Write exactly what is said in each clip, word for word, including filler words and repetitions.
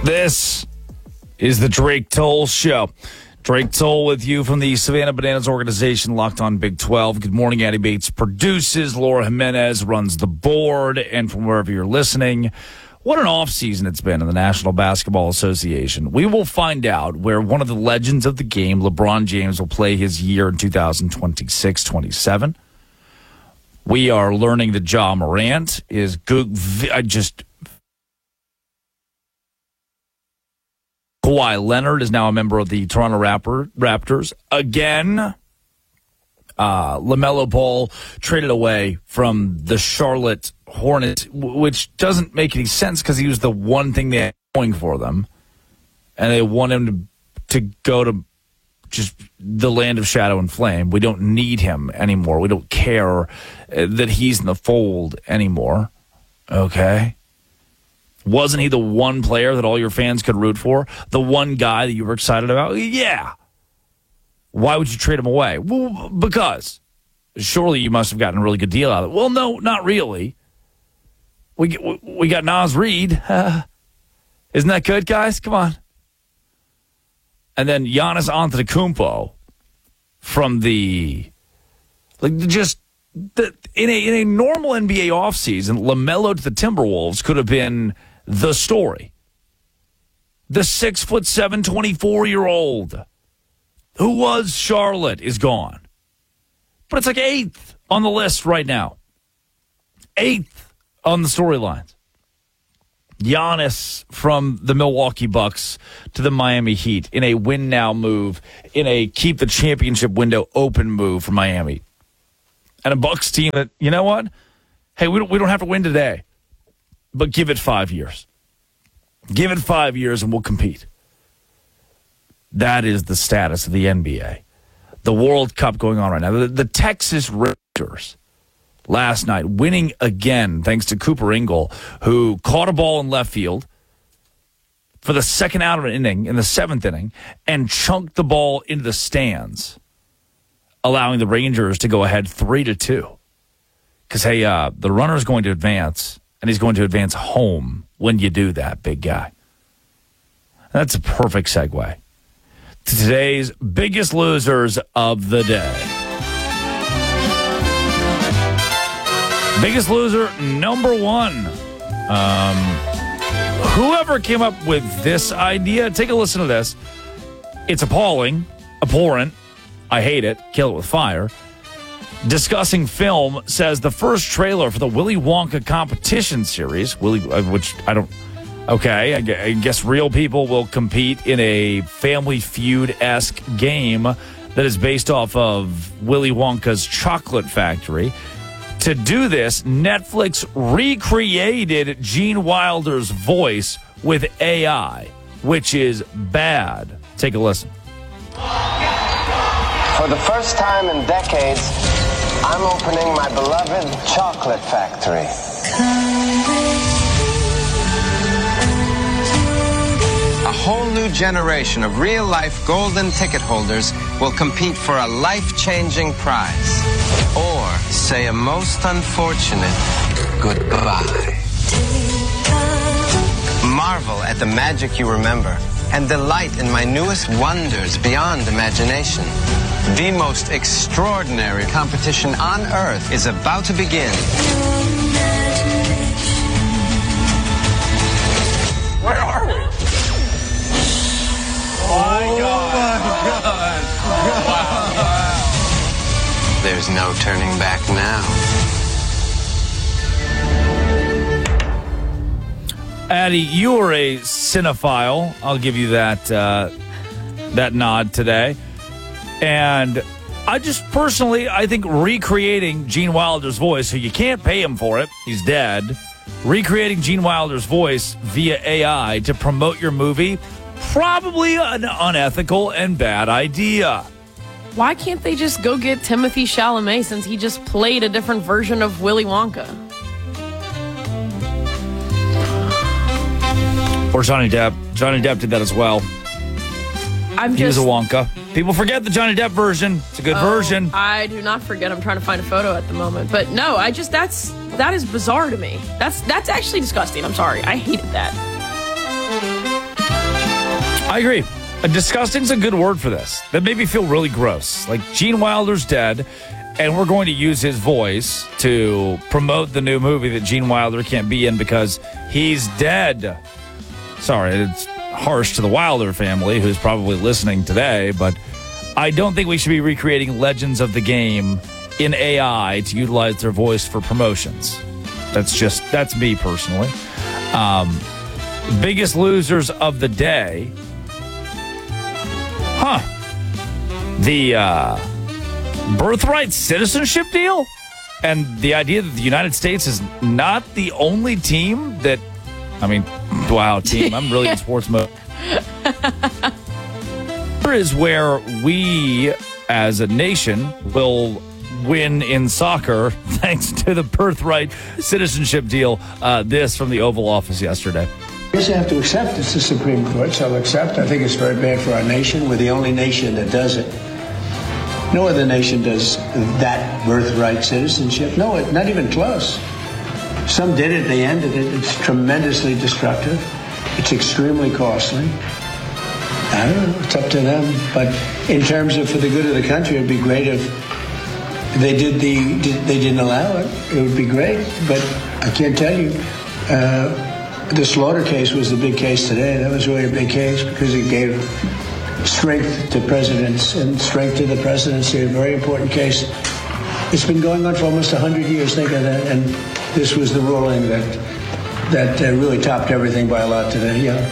This is the Drake Toll Show. Drake Toll with you from the Savannah Bananas organization, Locked on Big twelve. Good morning. Addie Bates produces. Laura Jimenez runs the board. And from wherever you're listening, what an offseason it's been in the National Basketball Association. We will find out where one of the legends of the game, LeBron James, will play his year in two thousand twenty-six twenty-seven. We are learning that Ja Morant is good. I just... Kawhi Leonard is now a member of the Toronto Raptor, Raptors. Again, uh, LaMelo Ball traded away from the Charlotte Hornets, which doesn't make any sense because he was the one thing they had going for them. And they want him to, to go to just the land of shadow and flame. We don't need him anymore. We don't care that he's in the fold anymore. Okay? Wasn't he the one player that all your fans could root for? The one guy that you were excited about? Yeah. Why would you trade him away? Well, because surely you must have gotten a really good deal out of it. Well, no, not really. We we got Naz Reid. Uh, isn't that good, guys? Come on. And then Giannis Antetokounmpo from the like just the, in a in a normal N B A offseason, LaMelo to the Timberwolves could have been the story. The six foot seven, twenty-four year old who was Charlotte is gone. But it's like eighth on the list right now. Eighth on the storylines. Giannis from the Milwaukee Bucks to the Miami Heat in a win now move, in a keep the championship window open move for Miami. And a Bucks team that, you know what? Hey, we don't, we don't have to win today, but give it five years. Give it five years and we'll compete. That is the status of the N B A. The World Cup going on right now. The, the Texas Rangers last night winning again thanks to Cooper Ingle, who caught a ball in left field for the second out of an inning in the seventh inning and chunked the ball into the stands, allowing the Rangers to go ahead three to two. Because, hey, uh, the runner is going to advance, and he's going to advance home when you do that, big guy. That's a perfect segue to today's biggest losers of the day. Biggest loser number one. Um, whoever came up with this idea, take a listen to this. It's appalling, abhorrent. I hate it. Kill it with fire. Discussing film says the first trailer for the Willy Wonka competition series, Willy, which I don't. Okay, I guess real people will compete in a Family Feud-esque game that is based off of Willy Wonka's Chocolate Factory. To do this, Netflix recreated Gene Wilder's voice with A I, which is bad. Take a listen. For the first time in decades, I'm opening my beloved Chocolate Factory. A whole new generation of real-life golden ticket holders will compete for a life-changing prize. Or say a most unfortunate goodbye. Marvel at the magic you remember and delight in my newest wonders beyond imagination. The most extraordinary competition on Earth is about to begin. Where are we? Oh my God. Oh my God. Wow. Wow. There's no turning back now. Addie, you are a cinephile. I'll give you that uh, that nod today. And I just personally, I think recreating Gene Wilder's voice, who you can't pay him for it, he's dead, recreating Gene Wilder's voice via A I to promote your movie, probably an unethical and bad idea. Why can't they just go get Timothy Chalamet since he just played a different version of Willy Wonka? Or Johnny Depp. Johnny Depp did that as well. I'm he just, was a Wonka. People forget the Johnny Depp version. It's a good oh, version. I do not forget. I'm trying to find a photo at the moment. But no, I just, that's, that is bizarre to me. That's, that's actually disgusting. I'm sorry. I hated that. I agree. Uh, disgusting's a good word for this. That made me feel really gross. Like, Gene Wilder's dead, and we're going to use his voice to promote the new movie that Gene Wilder can't be in because he's dead. Sorry, it's harsh to the Wilder family, who's probably listening today, but I don't think we should be recreating Legends of the Game in A I to utilize their voice for promotions. That's just, that's me personally. Um, biggest losers of the day. Huh. The uh, birthright citizenship deal? And the idea that the United States is not the only team that, I mean, wow, team, I'm really in sports mode. Here is where we, as a nation, will win in soccer thanks to the birthright citizenship deal. Uh, this from the Oval Office yesterday. I guess I have to accept it's the Supreme Court, so I'll accept. I think it's very bad for our nation. We're the only nation that does it. No other nation does that birthright citizenship. No, it, not even close. Some did it, they ended it. It's tremendously destructive. It's extremely costly. I don't know, it's up to them. But in terms of for the good of the country, it'd be great if they did the, they didn't allow it. It would be great, but I can't tell you. Uh, The Slaughter case was the big case today. That was really a big case because it gave strength to presidents and strength to the presidency, a very important case. It's been going on for almost one hundred years, think of that. And this was the ruling that that uh, really topped everything by a lot today. Yeah.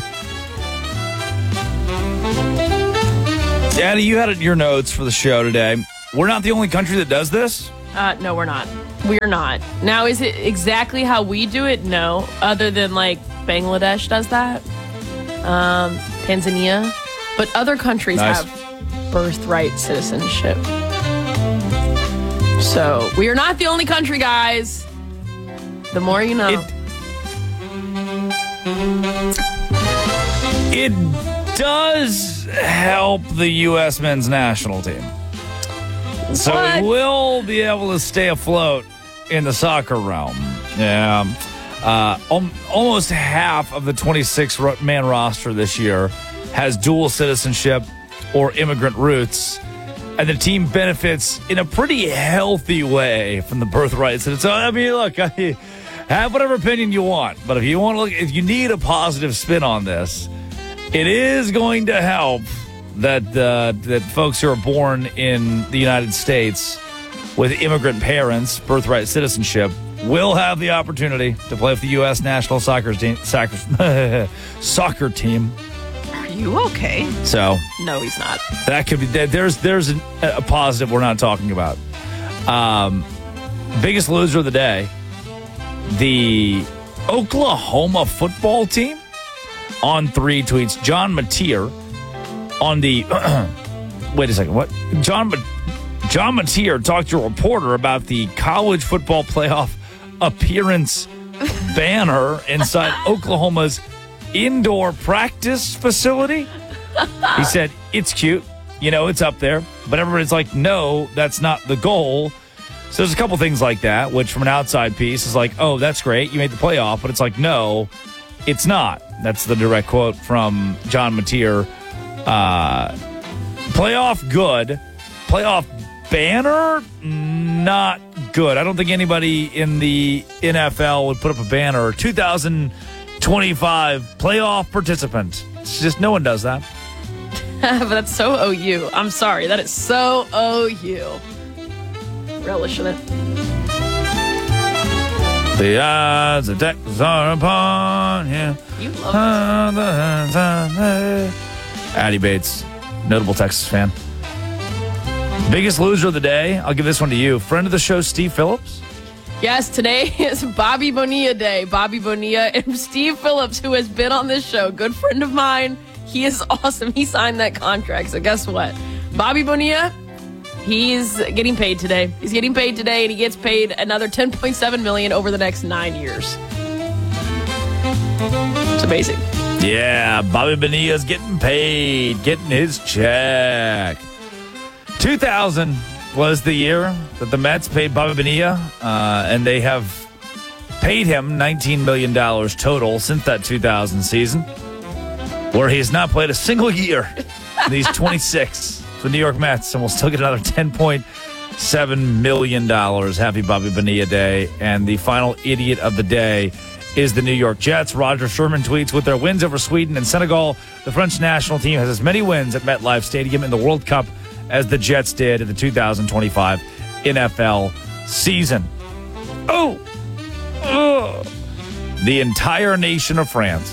Daddy, you had it in your notes for the show today. We're not the only country that does this? Uh, no, we're not. We're not. Now, is it exactly how we do it? No. Other than, like, Bangladesh does that. Um, Tanzania. But other countries Nice. have birthright citizenship. So, we are not the only country, guys. The more you know. It, it does help the U S men's national team. So What? we will be able to stay afloat in the soccer realm. Yeah. Uh, al- almost half of the twenty-six man roster this year has dual citizenship or immigrant roots. And the team benefits in a pretty healthy way from the birthright. So, I mean, look, I, have whatever opinion you want. But if you want to look, if you need a positive spin on this, it is going to help that uh, that folks who are born in the United States with immigrant parents, birthright citizenship, will have the opportunity to play with the U S national soccer team. Soccer, soccer team. Are you okay? So No, he's not. that could be. There's there's a, a positive we're not talking about. Um, biggest loser of the day, the Oklahoma football team. On three tweets, John Mateer. On the, wait a second, what? John John Mateer talked to a reporter about the college football playoff appearance banner inside Oklahoma's indoor practice facility. He said, it's cute. You know, it's up there. But everybody's like, no, that's not the goal. So there's a couple things like that, which from an outside piece is like, oh, that's great. You made the playoff. But it's like, no, it's not. That's the direct quote from John Mateer. Uh, playoff good. Playoff banner not good. I don't think anybody in the N F L would put up a banner. two thousand twenty-five playoff participant. It's just no one does that. But that's so O U. I'm sorry. That is so O U. Relishing it. The odds of Texas are upon him. You love this. Addie Bates, notable Texas fan. Biggest loser of the day. I'll give this one to you. Friend of the show, Steve Phillips. Yes, today is Bobby Bonilla Day. Bobby Bonilla and Steve Phillips, who has been on this show, good friend of mine. He is awesome. He signed that contract. So guess what? Bobby Bonilla, he's getting paid today. He's getting paid today, and he gets paid another ten point seven million dollars over the next nine years. It's amazing. Yeah, Bobby Bonilla's getting paid, getting his check. two thousand was the year that the Mets paid Bobby Bonilla, uh, and they have paid him nineteen million dollars total since that two thousand season. where he has not played a single year in these twenty-six for the New York Mets, and will still get another ten point seven million dollars. Happy Bobby Bonilla Day. And the final idiot of the day is the New York Jets. Roger Sherman tweets, with their wins over Sweden and Senegal, the French national team has as many wins at MetLife Stadium in the World Cup as the Jets did in the two thousand twenty-five N F L season. Oh! Ugh. The entire nation of France.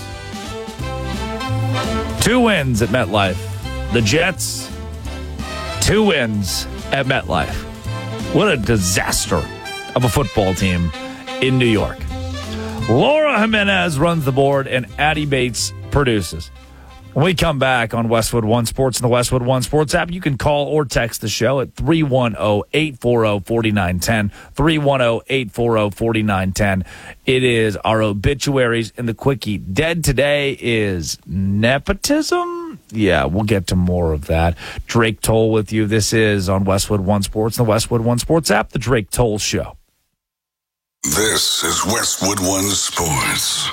Two wins at MetLife. The Jets, two wins at MetLife. What a disaster of a football team in New York. Laura Jimenez runs the board, and Addie Bates produces. When we come back on Westwood One Sports and the Westwood One Sports app, you can call or text the show at three one zero, eight four zero, four nine one zero, three one zero, eight four zero, four nine one zero. It is our obituaries in the Quickie. Dead today is nepotism? Yeah, we'll get to more of that. Drake Toll with you. This is on Westwood One Sports and the Westwood One Sports app, the Drake Toll Show. This is Westwood One Sports.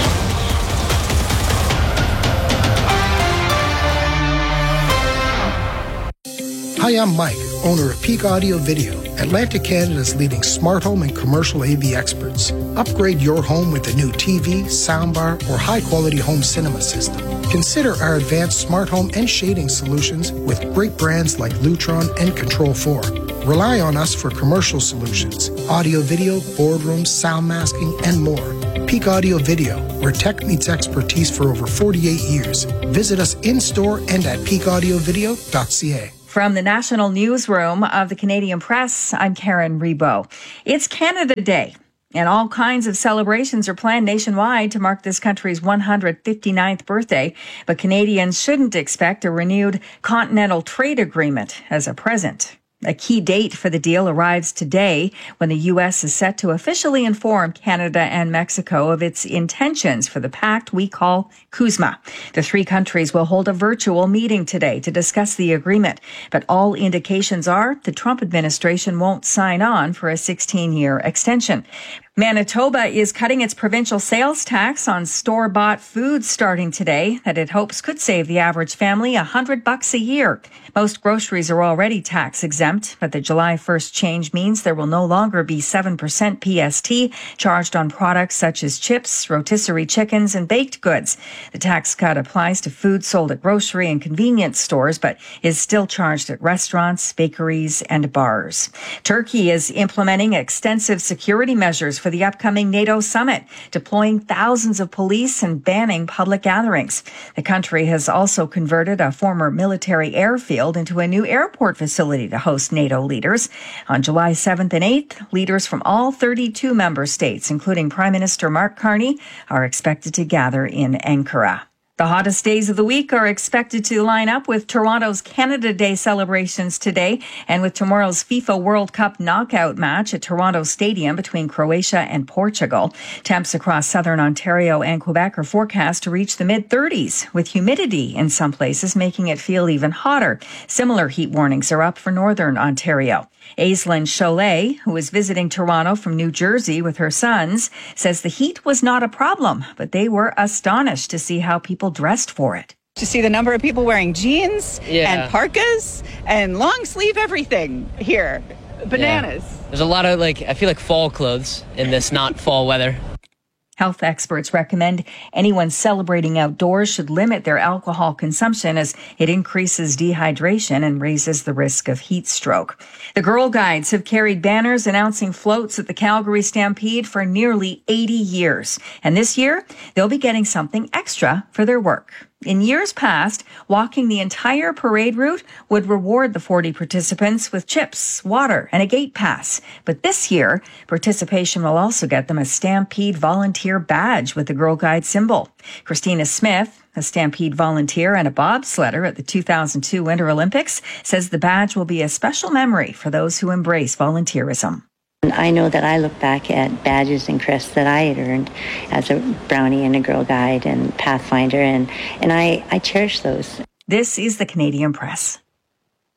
Hi, I'm Mike, owner of Peak Audio Video, Atlantic Canada's leading smart home and commercial A V experts. Upgrade your home with a new T V, soundbar, or high-quality home cinema system. Consider our advanced smart home and shading solutions with great brands like Lutron and Control four. Rely on us for commercial solutions, audio video, boardrooms, sound masking, and more. Peak Audio Video, where tech meets expertise for over forty-eight years. Visit us in-store and at peak audio video dot c a. From the National Newsroom of the Canadian Press, I'm Karen Rebo. It's Canada Day, and all kinds of celebrations are planned nationwide to mark this country's one hundred fifty-ninth birthday. But Canadians shouldn't expect a renewed continental trade agreement as a present. A key date for the deal arrives today, when the U S is set to officially inform Canada and Mexico of its intentions for the pact we call CUSMA. The three countries will hold a virtual meeting today to discuss the agreement, but all indications are the Trump administration won't sign on for a sixteen-year extension. Manitoba is cutting its provincial sales tax on store-bought foods starting today that it hopes could save the average family a hundred bucks a year. Most groceries are already tax exempt, but the July first change means there will no longer be seven percent P S T charged on products such as chips, rotisserie chickens, and baked goods. The tax cut applies to food sold at grocery and convenience stores, but is still charged at restaurants, bakeries, and bars. Turkey is implementing extensive security measures for the upcoming NATO summit, deploying thousands of police and banning public gatherings. The country has also converted a former military airfield into a new airport facility to host NATO leaders. On July seventh and eighth, leaders from all thirty-two member states, including Prime Minister Mark Carney, are expected to gather in Ankara. The hottest days of the week are expected to line up with Toronto's Canada Day celebrations today and with tomorrow's FIFA World Cup knockout match at Toronto Stadium between Croatia and Portugal. Temps across southern Ontario and Quebec are forecast to reach the mid-thirties, with humidity in some places making it feel even hotter. Similar heat warnings are up for northern Ontario. Aislinn Cholet, who is visiting Toronto from New Jersey with her sons, says the heat was not a problem, but they were astonished to see how people dressed for it. To see the number of people wearing jeans yeah. and parkas and long sleeve everything here. Bananas. Yeah. There's a lot of, like, I feel like fall clothes in this not fall weather. Health experts recommend anyone celebrating outdoors should limit their alcohol consumption as it increases dehydration and raises the risk of heat stroke. The Girl Guides have carried banners announcing floats at the Calgary Stampede for nearly eighty years. And this year, they'll be getting something extra for their work. In years past, walking the entire parade route would reward the forty participants with chips, water, and a gate pass. But this year, participation will also get them a Stampede volunteer badge with the Girl Guide symbol. Christina Smith, a Stampede volunteer and a bobsledder at the two thousand two Winter Olympics, says the badge will be a special memory for those who embrace volunteerism. I know that I look back at badges and crests that I had earned as a Brownie and a Girl Guide and Pathfinder, and, and I, I cherish those. This is the Canadian Press.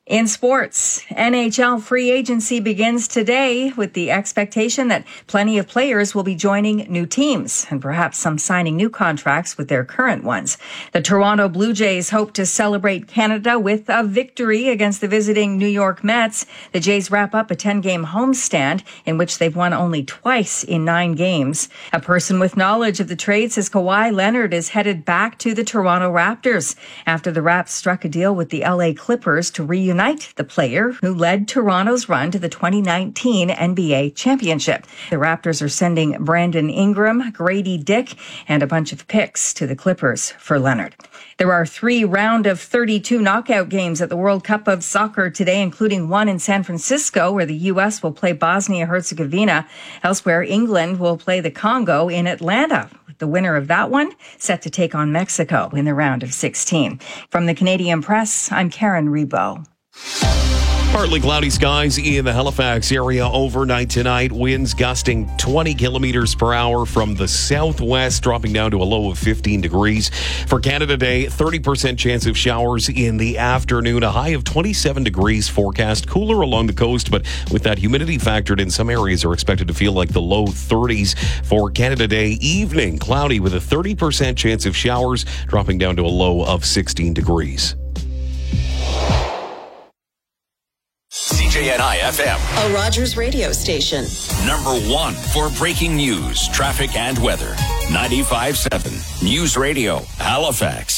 In sports, N H L free agency begins today with the expectation that plenty of players will be joining new teams and perhaps some signing new contracts with their current ones. The Toronto Blue Jays hope to celebrate Canada with a victory against the visiting New York Mets. The Jays wrap up a ten-game homestand in which they've won only twice in nine games. A person with knowledge of the trade says Kawhi Leonard is headed back to the Toronto Raptors after the Raps struck a deal with the L A Clippers to reunite the player who led Toronto's run to the twenty nineteen N B A championship. The Raptors are sending Brandon Ingram, Grady Dick, and a bunch of picks to the Clippers for Leonard. There are three round of thirty-two knockout games at the World Cup of Soccer today, including one in San Francisco, where the U S will play Bosnia-Herzegovina. Elsewhere, England will play the Congo in Atlanta. The winner of that one set to take on Mexico in the round of sixteen. From the Canadian Press, I'm Karen Rebo. Partly cloudy skies in the Halifax area overnight tonight. Winds gusting twenty kilometers per hour from the southwest, dropping down to a low of fifteen degrees. For Canada Day, thirty percent chance of showers in the afternoon. A high of twenty-seven degrees forecast. Cooler along the coast, but with that humidity factored in, some areas are expected to feel like the low thirties. For Canada Day evening, cloudy with a thirty percent chance of showers, dropping down to a low of sixteen degrees. C J N I F M, a Rogers radio station. Number one for breaking news, traffic, and weather. ninety-five point seven News Radio, Halifax.